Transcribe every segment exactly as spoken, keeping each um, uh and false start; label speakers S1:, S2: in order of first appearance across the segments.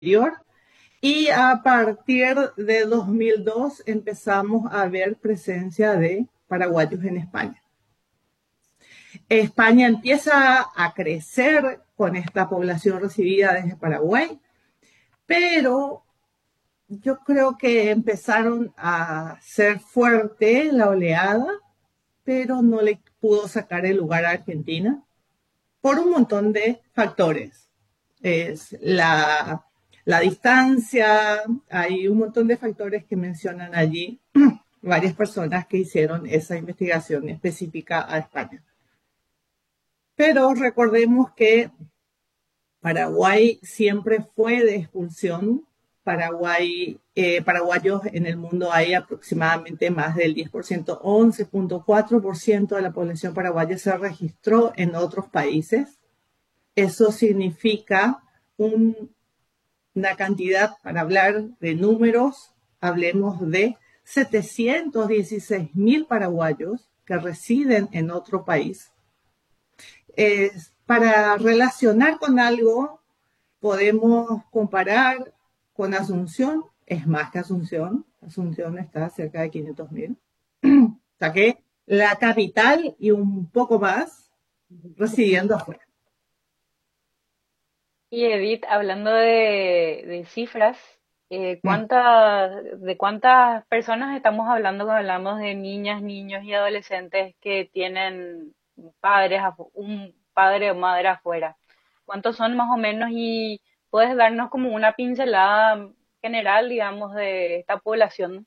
S1: y a partir de dos mil dos empezamos a ver presencia de paraguayos en España. España empieza a crecer con esta población recibida desde Paraguay, pero yo creo que empezaron a ser fuerte la oleada, pero no le pudo sacar el lugar a Argentina por un montón de factores. Es la, la distancia, hay un montón de factores que mencionan allí varias personas que hicieron esa investigación específica a España. Pero recordemos que Paraguay siempre fue de expulsión. Paraguay, eh, paraguayos en el mundo hay aproximadamente más del diez por ciento, once punto cuatro por ciento de la población paraguaya se registró en otros países. Eso significa un, una cantidad, para hablar de números, hablemos de setecientos dieciséis mil paraguayos que residen en otro país. Eh, para relacionar con algo, podemos comparar con Asunción, es más que Asunción. Asunción está cerca de quinientos mil. O sea que la capital y un poco más residiendo afuera.
S2: Y Edith, hablando de, de cifras, eh, ¿cuántas, de cuántas personas estamos hablando cuando hablamos de niñas, niños y adolescentes que tienen padres, afu- un padre o madre afuera? ¿Cuántos son más o menos? Y puedes darnos como una pincelada general, digamos, de esta población.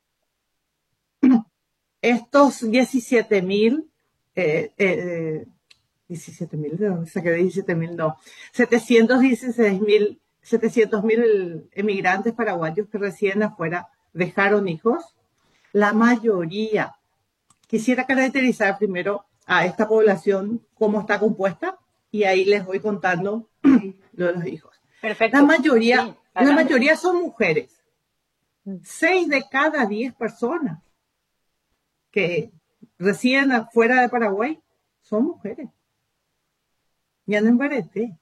S1: Estos diecisiete mil, eh, eh, diecisiete mil, ¿de dónde saqué diecisiete mil? No, setecientos dieciséis mil, setecientos mil emigrantes paraguayos que residen afuera dejaron hijos. La mayoría, quisiera caracterizar primero a esta población cómo está compuesta y ahí les voy contando lo de los hijos. La
S2: Perfecto.
S1: mayoría,
S2: Sí,
S1: la
S2: adelante.
S1: mayoría son mujeres. Seis de cada diez personas que residen afuera de Paraguay son mujeres. Ya no embareté.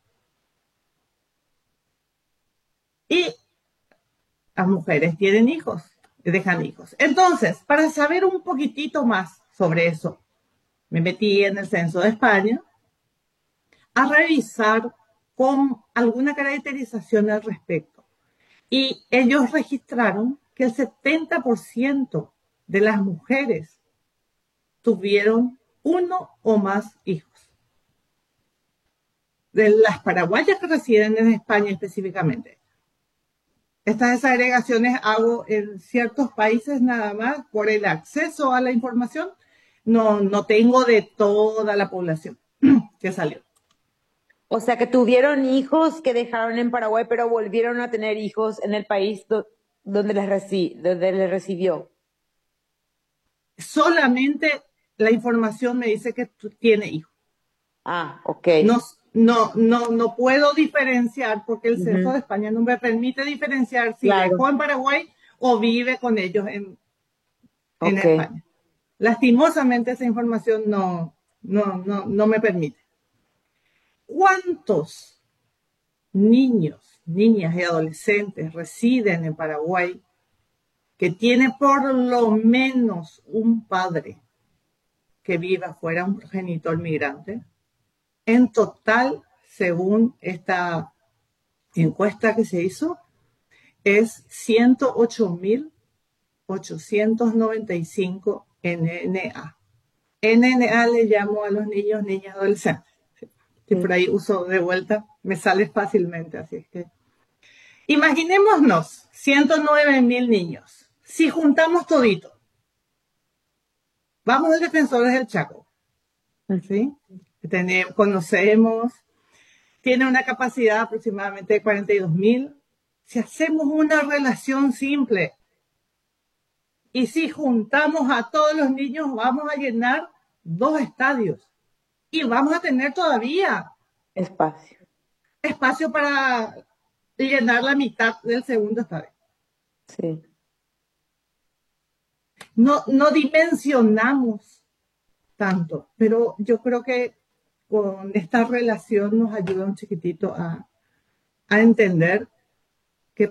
S1: Y las mujeres tienen hijos, dejan hijos. Entonces, para saber un poquitito más sobre eso, me metí en el censo de España a revisar con alguna caracterización al respecto. Y ellos registraron que el setenta por ciento de las mujeres tuvieron uno o más hijos. De las paraguayas que residen en España específicamente. Estas desagregaciones hago en ciertos países nada más por el acceso a la información. No, no tengo de toda la población que salió.
S3: O sea, que tuvieron hijos que dejaron en Paraguay, pero volvieron a tener hijos en el país do- donde les, reci- donde les recibió.
S1: Solamente la información me dice que tiene hijos.
S3: Ah, ok.
S1: No, no, no, no puedo diferenciar porque el censo
S3: Ujú.
S1: de España no me permite diferenciar si
S3: Claro,
S1: dejó en Paraguay o vive con ellos en, en
S3: ok.
S1: España. Lastimosamente esa información no, no, no, no me permite. ¿Cuántos niños, niñas y adolescentes residen en Paraguay que tiene por lo menos un padre que viva afuera, un progenitor migrante? En total, según esta encuesta que se hizo, es ciento ocho mil ochocientos noventa y cinco N N A. N N A le llamo a los niños, niñas, adolescentes. Si por
S3: Sí.
S1: ahí uso de vuelta, me sale fácilmente, así es que imaginémonos ciento nueve mil niños. Si juntamos todito, vamos al Defensores del Chaco, ¿sí? Tenemos, conocemos, tiene una capacidad aproximadamente de cuarenta y dos mil. Si hacemos una relación simple y si juntamos a todos los niños, vamos a llenar dos estadios y vamos a tener todavía
S3: Espacio.
S1: espacio para llenar la mitad del segundo estadio.
S3: Sí.
S1: No, no dimensionamos tanto, pero yo creo que con esta relación nos ayuda un chiquitito a, a entender